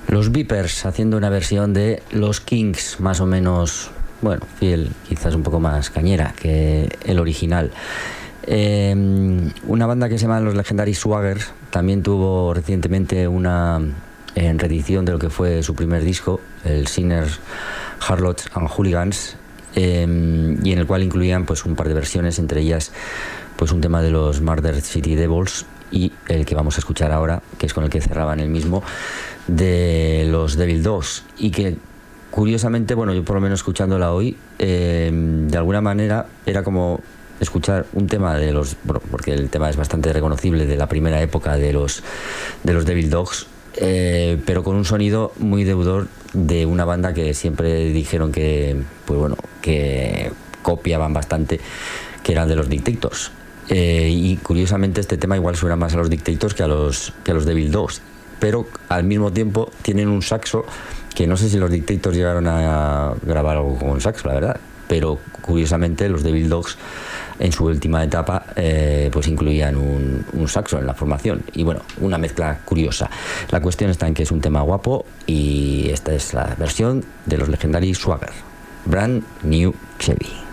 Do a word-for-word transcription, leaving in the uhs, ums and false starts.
Los Vipers haciendo una versión de Los Kings, más o menos, bueno, fiel, quizás un poco más cañera que el original. Eh, una banda que se llama Los Legendary Swaggers también tuvo recientemente una en reedición de lo que fue su primer disco, el Sinners, Harlots and Hooligans, eh, y en el cual incluían pues un par de versiones, entre ellas pues un tema de los Murder City Devils y el que vamos a escuchar ahora, que es con el que cerraban el mismo, de los Devil Dogs, y que curiosamente, bueno, yo por lo menos escuchándola hoy, eh, de alguna manera era como escuchar un tema de los, bueno, porque el tema es bastante reconocible, de la primera época de los de los Devil Dogs, eh, pero con un sonido muy deudor de una banda que siempre dijeron que, pues bueno, que copiaban bastante, que eran de los Dictators. Eh, y curiosamente este tema igual suena más a los Dictators que a los que a los Devil Dogs, pero al mismo tiempo tienen un saxo que no sé si los Dictators llegaron a grabar algo con saxo, la verdad, pero curiosamente los Devil Dogs en su última etapa eh, pues incluían un, un saxo en la formación, y bueno, una mezcla curiosa. La cuestión está en que es un tema guapo, y esta es la versión de los Legendary Swagger, Brand New Chevy.